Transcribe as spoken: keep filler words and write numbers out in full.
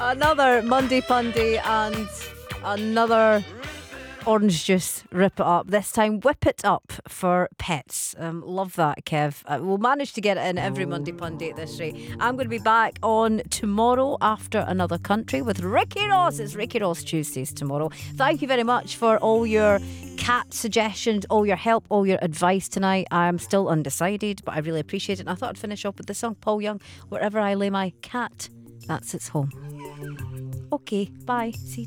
Another Monday Funday and another orange juice. Rip it up. This time, whip it up for pets. Um, love that, Kev. Uh, we'll manage to get it in every Monday Punday at this rate. I'm going to be back on tomorrow after another country with Ricky Ross. It's Ricky Ross Tuesdays tomorrow. Thank you very much for all your cat suggestions, all your help, all your advice tonight. I'm still undecided, but I really appreciate it. And I thought I'd finish off with the song Paul Young, Wherever I Lay My Cat, That's Its Home. Okay, bye. See you.